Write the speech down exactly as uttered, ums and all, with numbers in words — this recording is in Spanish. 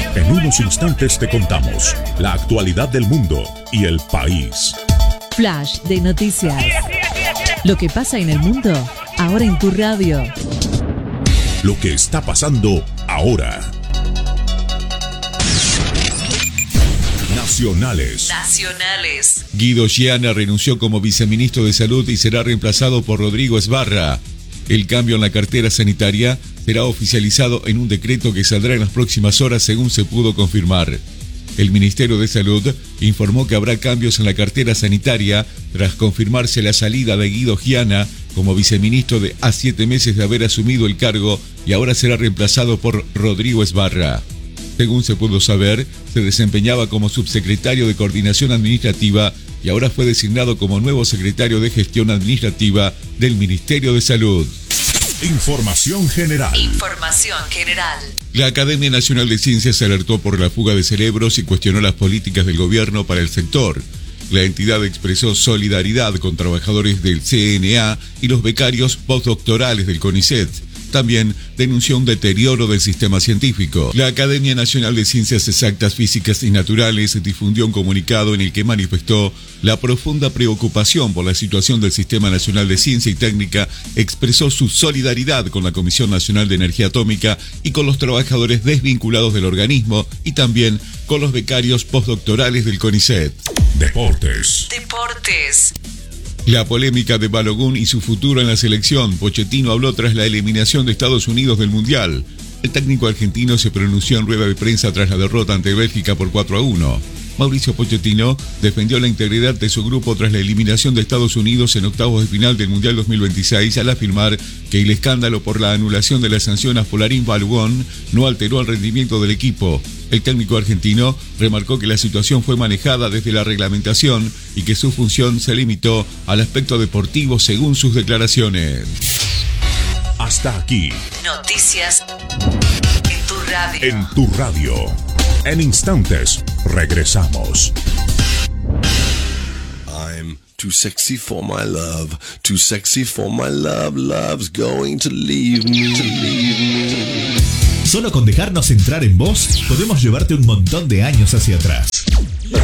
En unos instantes te contamos la actualidad del mundo y el país. Flash de noticias. Lo que pasa en el mundo, ahora en tu radio. Lo que está pasando ahora. Nacionales. Nacionales. Guido Giana renunció como viceministro de Salud y será reemplazado por Rodrigo Esbarra. El cambio en la cartera sanitaria será oficializado en un decreto que saldrá en las próximas horas, según se pudo confirmar. El Ministerio de Salud informó que habrá cambios en la cartera sanitaria tras confirmarse la salida de Guido Giana como viceministro de a siete meses de haber asumido el cargo y ahora será reemplazado por Rodrigo Esbarra. Según se pudo saber, se desempeñaba como subsecretario de Coordinación Administrativa y ahora fue designado como nuevo secretario de Gestión Administrativa del Ministerio de Salud. Información general. Información general. La Academia Nacional de Ciencias alertó por la fuga de cerebros y cuestionó las políticas del gobierno para el sector. La entidad expresó solidaridad con trabajadores del C N A y los becarios postdoctorales del CONICET. También denunció un deterioro del sistema científico. La Academia Nacional de Ciencias Exactas, Físicas y Naturales difundió un comunicado en el que manifestó la profunda preocupación por la situación del Sistema Nacional de Ciencia y Técnica, expresó su solidaridad con la Comisión Nacional de Energía Atómica y con los trabajadores desvinculados del organismo y también con los becarios postdoctorales del CONICET. Deportes. Deportes. La polémica de Balogun y su futuro en la selección. Pochettino habló tras la eliminación de Estados Unidos del Mundial. El técnico argentino se pronunció en rueda de prensa tras la derrota ante Bélgica por cuatro a uno. Mauricio Pochettino defendió la integridad de su grupo tras la eliminación de Estados Unidos en octavos de final del Mundial dos mil veintiséis al afirmar que el escándalo por la anulación de la sanción a Folarin Balogun no alteró el rendimiento del equipo. El técnico argentino remarcó que la situación fue manejada desde la reglamentación y que su función se limitó al aspecto deportivo según sus declaraciones. Hasta aquí. Noticias en tu radio. En tu radio. En instantes, regresamos. I'm too sexy for my love, too sexy for my love, love's going to leave me, to leave me. Solo con dejarnos entrar en vos, podemos llevarte un montón de años hacia atrás.